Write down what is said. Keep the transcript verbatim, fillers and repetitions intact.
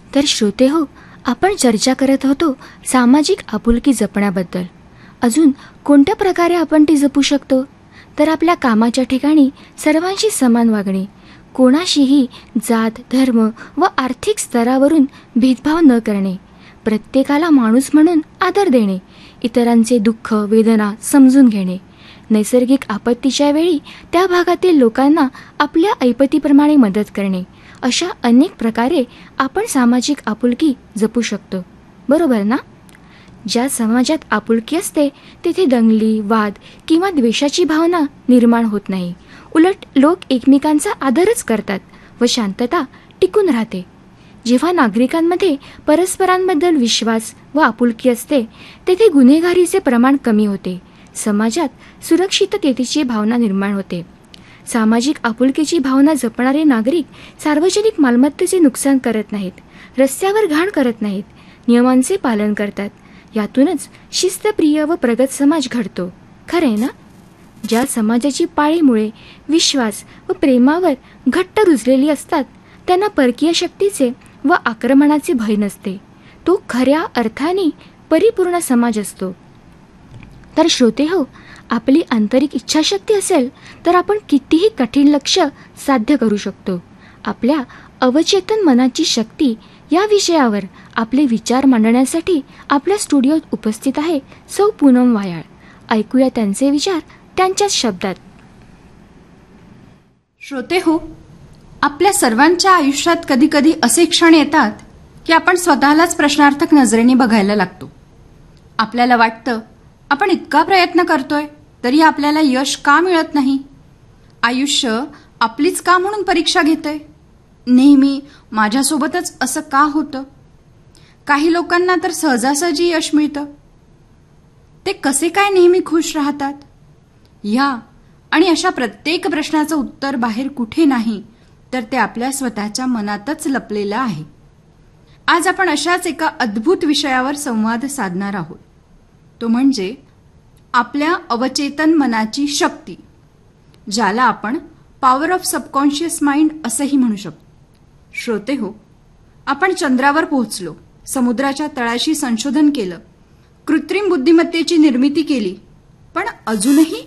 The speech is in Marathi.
तर श्रोते हो, आपण चर्चा करत होतो सामाजिक आपुलकी जपण्याबद्दल. अजून कोणत्या प्रकारे आपण ती जपू शकतो? तर आपल्या कामाच्या ठिकाणी सर्वांशी समान वागणे, कोणाशीही जात, धर्म व आर्थिक स्तरावरून भेदभाव न करणे, प्रत्येकाला माणूस म्हणून आदर देणे, इतरांचे दुःख वेदना समजून घेणे, नैसर्गिक आपत्तीच्या वेळी त्या भागातील लोकांना आपल्या ऐपतीप्रमाणे मदत करणे, अशा अनेक प्रकारे आपण सामाजिक आपुलकी जपू शकतो. बरोबर ना? ज्या समाजात आपुलकी असते तेथे दंगली, वाद किंवा द्वेषाची भावना निर्माण होत नाही. उलट लोक एकमेकांचा आदरच करतात व शांतता टिकून राहते. जेव्हा नागरिकांमध्ये परस्परांबद्दल विश्वास व आपुलकी असते तेथे गुन्हेगारीचे प्रमाण कमी होते. समाजात सुरक्षिततेची भावना निर्माण होते. सामाजिक आपुलकीची भावना जपणारे नागरिक सार्वजनिक मालमत्तेचे नुकसान करत नाहीत, रस्त्यावर घाण करत नाहीत, नियमांचे पालन करतात. यातूनच शिस्तप्रिय व प्रगत समाज घडतो. खरे ना? ज्या समाजाची पाळीमुळे विश्वास व प्रेमावर घट्ट रुजलेली असतात त्यांना परकीय शक्तीचे व आक्रमणाचे भय नसते. तो खऱ्या अर्थाने परिपूर्ण समाज असतो. तर श्रोते हो, आपली आंतरिक इच्छाशक्ती असेल तर आपण कितीही कठीण लक्ष्य साध्य करू शकतो. आपल्या अवचेतन मनाची शक्ती या विषयावर आपले विचार मांडण्यासाठी आपल्या स्टुडिओत उपस्थित आहे सौ पूनम वायाळ. ऐकूया त्यांचे विचार त्यांच्याच शब्दात. श्रोते हो, आपल्या सर्वांच्या आयुष्यात कधी कधी असे क्षण येतात की आपण स्वतःलाच प्रश्नार्थक नजरेने बघायला लागतो. आपल्याला वाटतं आपण इतका प्रयत्न करतोय तरी आपल्याला यश का मिळत नाही? आयुष्य आपलीच का म्हणून परीक्षा घेतंय? नेहमी माझ्यासोबतच असं का होतं? काही लोकांना तर सहजासहजी यश मिळतं. ते कसे काय नेहमी खुश राहतात? ह्या आणि अशा प्रत्येक प्रश्नाचं उत्तर बाहेर कुठे नाही तर ते आपल्या स्वतःच्या मनातच लपलेलं आहे. आज आपण अशाच एका अद्भुत विषयावर संवाद साधणार आहोत. तो म्हणजे आपल्या अवचेतन मनाची शक्ती, ज्याला आपण पॉवर ऑफ सबकॉन्शियस माइंड असंही म्हणू शकतो. श्रोते हो, आपण चंद्रावर पोहोचलो, समुद्राच्या तळाशी संशोधन केलं, कृत्रिम बुद्धिमत्तेची निर्मिती केली, पण अजूनही